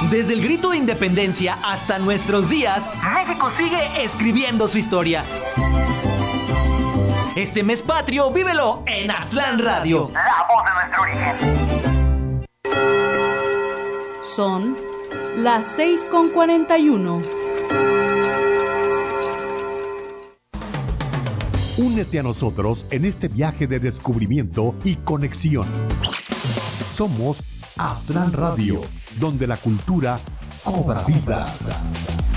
Desde el grito de independencia hasta nuestros días, México sigue escribiendo su historia. Este mes patrio, vívelo en Aztlán Radio, la voz de nuestro origen. Son las 6:41. Únete a nosotros en este viaje de descubrimiento y conexión. Somos Aztlán Radio, donde la cultura cobra vida.